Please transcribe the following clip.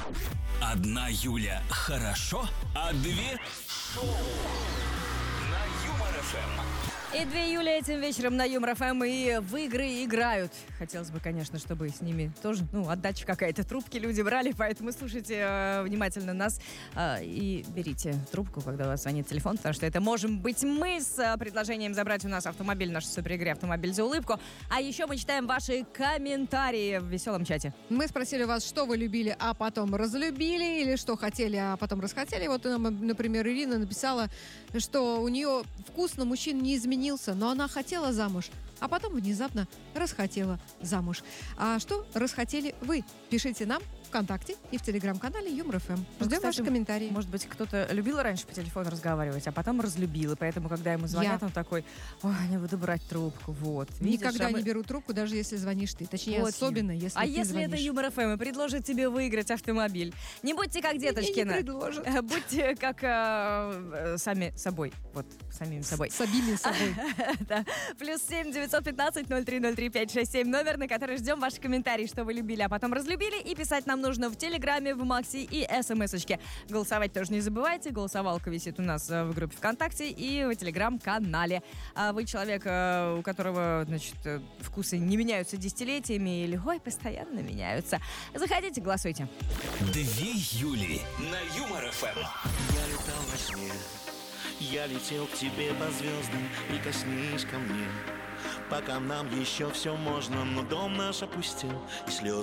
Одна Юля хорошо, а две шоу на Юмор ФМ. И 2 июля этим вечером на Юмор ФМ и в игры играют. Хотелось бы, конечно, чтобы с ними тоже, отдача какая-то. Трубки люди брали, поэтому слушайте внимательно нас и берите трубку, когда у вас звонит телефон, потому что это можем быть мы с предложением забрать у нас автомобиль в нашей суперигре «Автомобиль за улыбку». А еще мы читаем ваши комментарии в веселом чате. Мы спросили вас, что вы любили, а потом разлюбили, или что хотели, а потом расхотели. Вот нам, например, Ирина написала, что у нее вкус на мужчин не изменился, но она хотела замуж, а потом внезапно расхотела замуж. А что расхотели вы? Пишите нам ВКонтакте и в Телеграм-канале Юмор ФМ. Ждем ваши комментарии. Может быть, кто-то любил раньше по телефону разговаривать, а потом разлюбил, и поэтому, когда ему звонят, он такой: ой, не буду брать трубку, вот. Видишь, Никогда не беру трубку, даже если звонишь ты. Точнее, вот, особенно, если А ты если звонишь. это Юмор ФМ и предложит тебе выиграть автомобиль? Не будьте как Деточкина. Не предложат. Будьте как сами собой. Вот, самими собой. С обими собой. Да. +7 915 0303 567 номер, на который ждем ваши комментарии, что вы любили, а потом разлюбили. И писать нам нужно в Телеграме, в Макси и СМС-очке. Голосовать тоже не забывайте. Голосовалка висит у нас в группе ВКонтакте и в Телеграм-канале. А вы человек, у которого, вкусы не меняются десятилетиями или, постоянно меняются. Заходите, голосуйте. 2 Юли на Юмор ФМ. Я летал во сне, я летел к тебе по звездам, прикоснись ко мне. Пока нам еще все можно, но дом наш опустел, и слезы